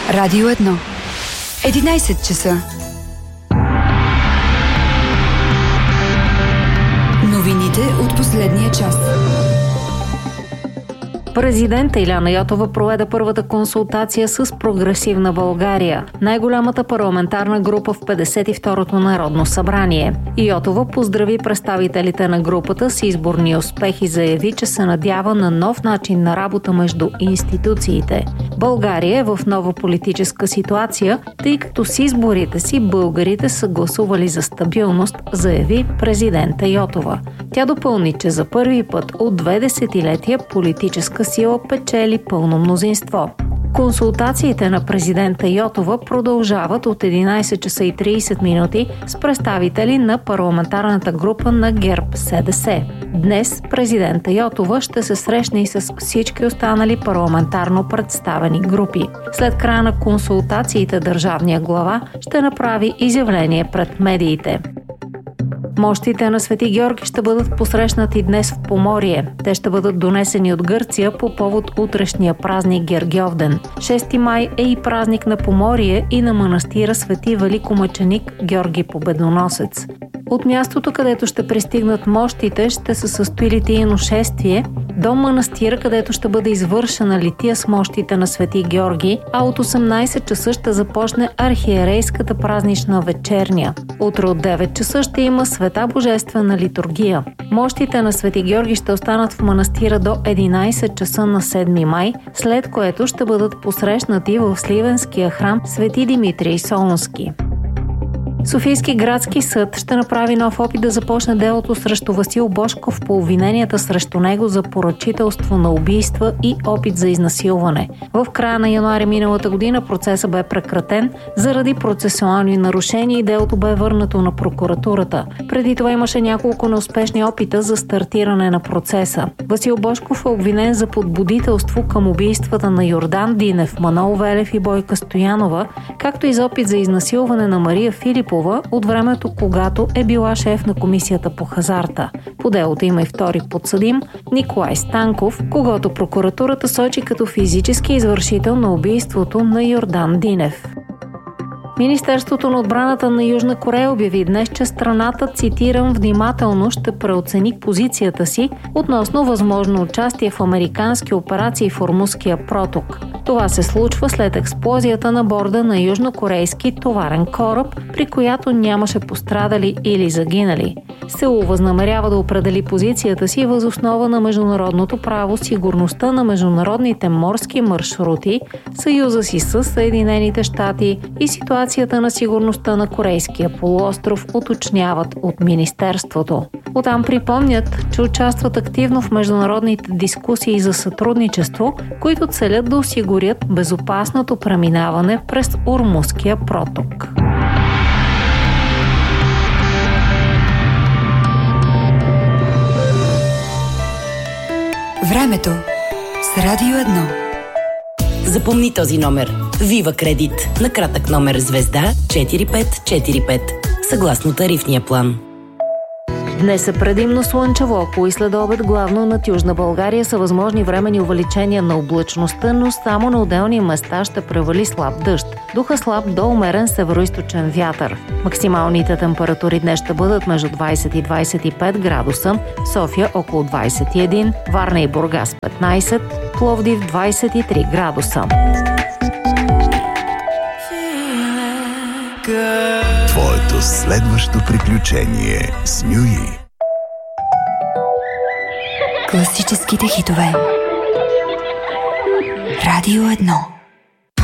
Радио 1. 11 часа. Новините от последния час. Президента Иляна Йотова проведе първата консултация с Прогресивна България, най-голямата парламентарна група в 52-то Народно събрание. Йотова поздрави представителите на групата с изборни успехи и заяви, че се надява на нов начин на работа между институциите. България е в нова политическа ситуация, тъй като с изборите си българите са гласували за стабилност, заяви президента Йотова. Тя допълни, че за първи път от 2 десетилетия политическа сила печели пълно мнозинство. Консултациите на президента Йотова продължават от 11 часа и 30 минути с представители на парламентарната група на ГЕРБ-СДС. Днес президента Йотова ще се срещне и с всички останали парламентарно представени групи. След края на консултациите държавния глава ще направи изявление пред медиите. Мощите на Свети Георги ще бъдат посрещнати днес в Поморие. Те ще бъдат донесени от Гърция по повод утрешния празник Гергьовден. 6 май е и празник на Поморие и на манастира Свети Великомъченик Георги Победоносец. От мястото, където ще пристигнат мощите, ще се състои литийно шествие до манастира, където ще бъде извършена лития с мощите на Свети Георги, а от 18 часа ще започне архиерейската празнична вечерня. Утре от 9 часа ще има света божествена литургия. Мощите на Свети Георги ще останат в манастира до 11 часа на 7 май, след което ще бъдат посрещнати в Сливенския храм Свети Димитрий Солунски. Софийски градски съд ще направи нов опит да започне делото срещу Васил Божков по обвиненията срещу него за поръчителство на убийства и опит за изнасилване. В края на януари миналата година процесът бе прекратен заради процесуални нарушения и делото бе върнато на прокуратурата. Преди това имаше няколко неуспешни опита за стартиране на процеса. Васил Божков е обвинен за подбудителство към убийствата на Йордан Динев, Манол Велев и Бойка Стоянова, както и за опит за изнасилване на Мария Филипова от времето, когато е била шеф на комисията по хазарта. По делото има и втори подсъдим Николай Станков, когото прокуратурата сочи като физически извършител на убийството на Йордан Динев. Министерството на отбраната на Южна Корея обяви днес, че страната, цитирам, внимателно ще преоцени позицията си относно възможно участие в американски операции в Ормузския проток. Това се случва след експлозията на борда на южнокорейски товарен кораб, при която нямаше пострадали или загинали. Сеул възнамерява да определи позицията си въз основа на международното право, сигурността на международните морски маршрути, съюза си с Съединените щати и ситуацията на сигурността на Корейския полуостров, уточняват от Министерството. Оттам припомнят, че участват активно в международните дискусии за сътрудничество, които целят да осигурят безопасното преминаване през Ормузския проток. Времето с Радио 1. Запомни този номер. Вива Кредит. На кратък номер звезда 4545. Съгласно тарифния план. Днес е предимно слънчево, по и следобед главно над Южна България са възможни временни увеличения на облачността, но само на отделни места ще превали слаб дъжд. Духа слаб до умерен североизточен вятър. Максималните температури днес ще бъдат между 20 и 25 градуса, София около 21, Варна и Бургас 15, Пловдив 23 градуса. Твоето следващо приключение с Мюи. Класическите хитове. Радио 1.